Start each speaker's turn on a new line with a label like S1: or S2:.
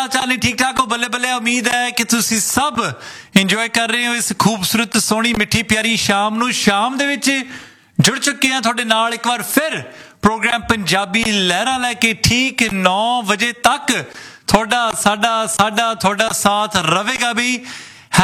S1: ਚਾਲ ਨਹੀਂ ਠੀਕ ਠਾਕ ਹੋ ਬੱਲੇ ਬੱਲੇ ਉਮੀਦ ਹੈ ਕਿ ਤੁਸੀਂ ਸਭ ਇੰਜੋਏ ਕਰ ਰਹੇ ਹੋ ਇਸ ਖੂਬਸੂਰਤ ਸੋਹਣੀ ਮਿੱਠੀ ਪਿਆਰੀ ਸ਼ਾਮ ਨੂੰ ਸ਼ਾਮ ਦੇ ਵਿੱਚ ਜੁੜ ਚੁੱਕੇ ਹਾਂ ਤੁਹਾਡੇ ਨਾਲ ਇੱਕ ਵਾਰ ਫਿਰ ਪ੍ਰੋਗਰਾਮ ਪੰਜਾਬੀ ਲਹਿਰਾਂ ਲੈ ਕੇ ਠੀਕ 9 ਵਜੇ ਤੱਕ ਤੁਹਾਡਾ ਸਾਡਾ ਤੁਹਾਡਾ ਸਾਥ ਰਹੇਗਾ ਵੀ